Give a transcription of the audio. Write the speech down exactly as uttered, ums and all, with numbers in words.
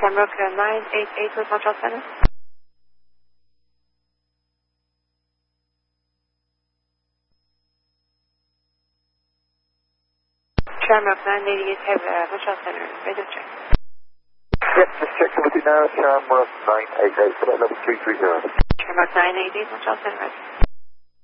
Shamrock nine eight eight with Montreal Center. Shamrock nine eight eight have uh, Montreal Center. Radio check. Yep, just checking with you now. Shamrock nine eight eight, flight level three three zero. Shamrock nine eight eight Montreal Center.